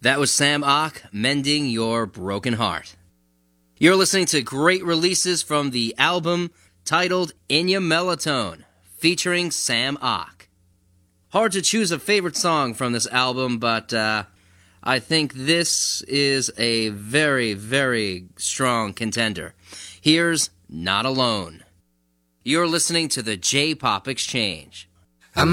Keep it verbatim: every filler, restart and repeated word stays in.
That was Sam Ock, Mending Your Broken Heart. You're listening to great releases from the album titled In Your Melotone, featuring Sam Ock. Hard to choose a favorite song from this album, but uh, I think this is a very, very strong contender. Here's Not Alone. You're listening to the J-Pop Exchange.